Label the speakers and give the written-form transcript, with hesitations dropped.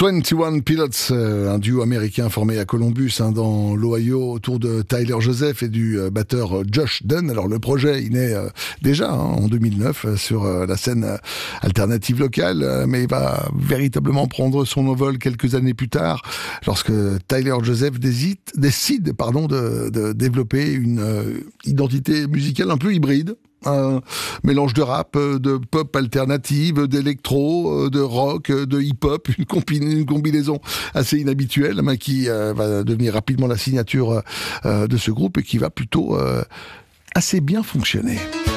Speaker 1: 21 Pilots, un duo américain formé à Columbus, dans l'Ohio, autour de Tyler Joseph et du batteur Josh Dunn. Alors le projet, il naît déjà en 2009 sur la scène alternative locale, mais il va véritablement prendre son envol quelques années plus tard, lorsque Tyler Joseph décide de développer une identité musicale un peu hybride. Un mélange de rap, de pop alternative, d'électro, de rock, de hip-hop, une combinaison assez inhabituelle, mais qui va devenir rapidement la signature de ce groupe et qui va plutôt assez bien fonctionner.